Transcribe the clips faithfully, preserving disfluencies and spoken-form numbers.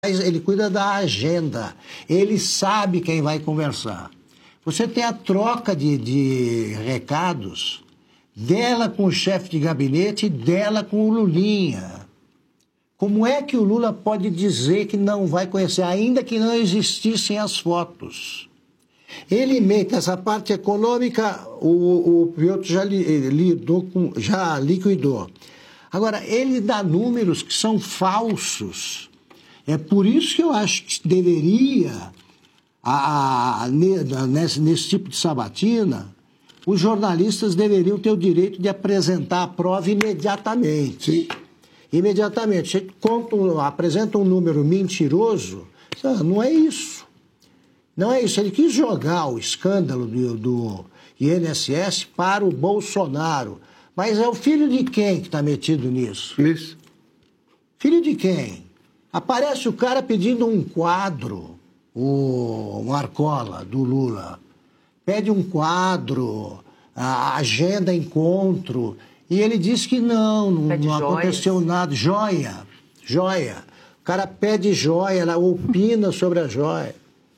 Ele cuida da agenda, ele sabe quem vai conversar. Você tem a troca de, de recados dela com o chefe de gabinete e dela com o Lulinha. Como é que o Lula pode dizer que não vai conhecer, ainda que não existissem as fotos? Ele mete essa parte econômica, o, o Piotr já, li, lidou com, já liquidou. Agora, ele dá números que são falsos. É por isso que eu acho que deveria, a, a, nesse, nesse tipo de sabatina, os jornalistas deveriam ter o direito de apresentar a prova imediatamente. Sim. Imediatamente. Você conta, apresenta um número mentiroso, não é isso. Não é isso. Ele quis jogar o escândalo do, do I N S S para o Bolsonaro. Mas é o filho de quem que está metido nisso? Isso. Filho de quem? Aparece o cara pedindo um quadro, o Marcola, do Lula. Pede um quadro, a agenda encontro, e ele diz que não, não, não aconteceu nada. Joia, joia. O cara pede joia, ela opina sobre a joia.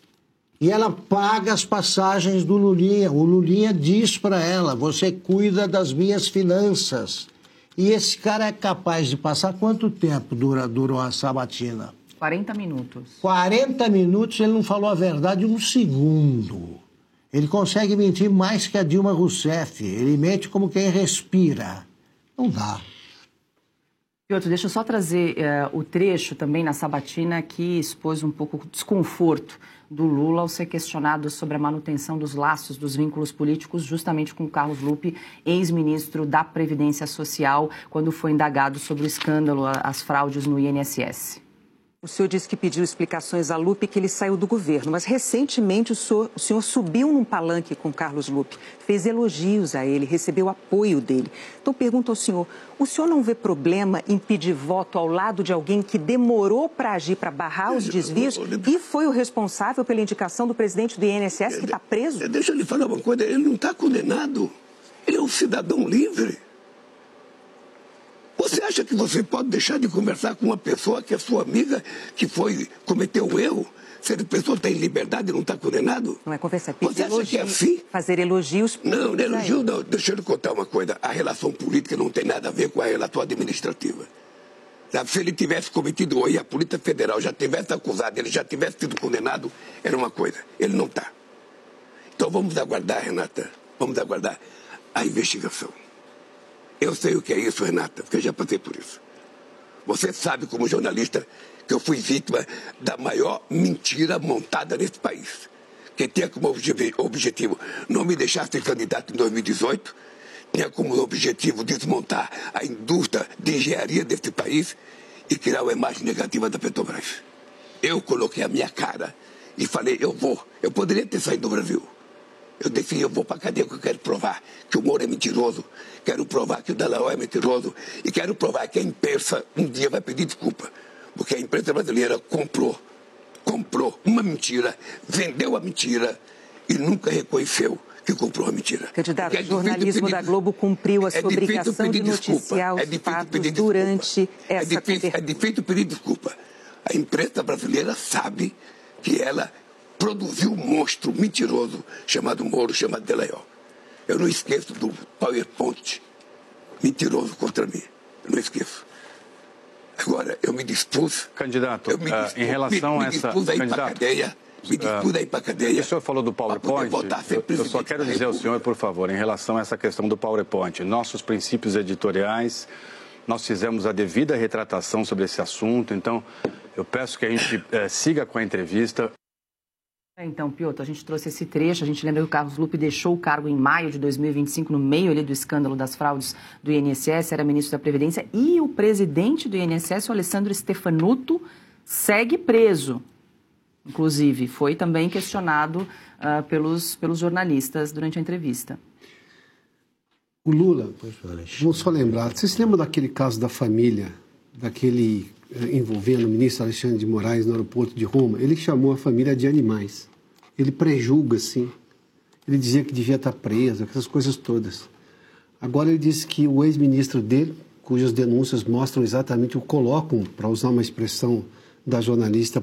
E ela paga as passagens do Lulinha. O Lulinha diz para ela, você cuida das minhas finanças. E esse cara é capaz de passar quanto tempo dura, durou a sabatina? quarenta minutos. quarenta minutos, ele não falou a verdade um segundo. Ele consegue mentir mais que a Dilma Rousseff. Ele mente como quem respira. Não dá. Piotr, deixa eu só trazer uh, o trecho também na sabatina que expôs um pouco o desconforto do Lula ao ser questionado sobre a manutenção dos laços, dos vínculos políticos, justamente com Carlos Lupe, ex-ministro da Previdência Social, quando foi indagado sobre o escândalo, as fraudes no I N S S. O senhor disse que pediu explicações a Lupe e que ele saiu do governo, mas recentemente o senhor, o senhor subiu num palanque com Carlos Lupe, fez elogios a ele, recebeu apoio dele. Então pergunto ao senhor, o senhor não vê problema em pedir voto ao lado de alguém que demorou para agir, para barrar os desvios e foi o responsável pela indicação do presidente do I N S S que está preso? Deixa eu lhe falar uma coisa, ele não está condenado, ele é um cidadão livre. Você acha que você pode deixar de conversar com uma pessoa que é sua amiga, que foi, cometeu um erro? Se a pessoa tem liberdade e não está condenado? Não é conversar, é pedir você acha elogios, que é assim? Fazer elogios. Não, não é elogio não. Deixa eu lhe contar uma coisa. A relação política não tem nada a ver com a relação administrativa. Se ele tivesse cometido um erro e a Polícia Federal já tivesse acusado, ele já tivesse sido condenado, era uma coisa. Ele não está. Então vamos aguardar, Renata. Vamos aguardar a investigação. Eu sei o que é isso, Renata, porque eu já passei por isso. Você sabe, como jornalista, que eu fui vítima da maior mentira montada nesse país. Que tinha como objetivo não me deixar ser candidato em dois mil e dezoito, tinha como objetivo desmontar a indústria de engenharia desse país e criar uma imagem negativa da Petrobras. Eu coloquei a minha cara e falei, eu vou. Eu poderia ter saído do Brasil. Eu defini, eu vou para a cadeia porque eu quero provar que o Moro é mentiroso, quero provar que o Dallagnol é mentiroso e quero provar que a imprensa um dia vai pedir desculpa. Porque a imprensa brasileira comprou, comprou uma mentira, vendeu a mentira e nunca reconheceu que comprou a mentira. Candidato, o jornalismo da Globo cumpriu a sua obrigação de noticiar os fatos durante essa cobertura. É difícil pedir desculpa. A imprensa brasileira sabe que ela produziu um monstro mentiroso chamado Moro, chamado Dallagnol. Eu não esqueço do PowerPoint mentiroso contra mim. Eu não esqueço. Agora, eu me dispus... Candidato, eu me dispus, uh, em relação me, a me essa... dispus a ir candidato, para a cadeia, me dispus a ir para a cadeia... O senhor falou do PowerPoint, eu, eu só quero dizer ao senhor, por favor, em relação a essa questão do PowerPoint, nossos princípios editoriais, nós fizemos a devida retratação sobre esse assunto, então eu peço que a gente uh, siga com a entrevista... Então, Piotr, a gente trouxe esse trecho, a gente lembra que o Carlos Lupe deixou o cargo em maio de dois mil e vinte e cinco, no meio ali do escândalo das fraudes do I N S S, era ministro da Previdência, e o presidente do I N S S, o Alessandro Stefanuto, segue preso. Inclusive, foi também questionado uh, pelos, pelos jornalistas durante a entrevista. O Lula, vamos só lembrar, você se lembra daquele caso da família, daquele... envolvendo o ministro Alexandre de Moraes no aeroporto de Roma? Ele chamou a família de animais. Ele prejulga, sim. Ele dizia que devia estar preso, essas coisas todas. Agora ele disse que o ex-ministro dele, cujas denúncias mostram exatamente, o colocam, para usar uma expressão da jornalista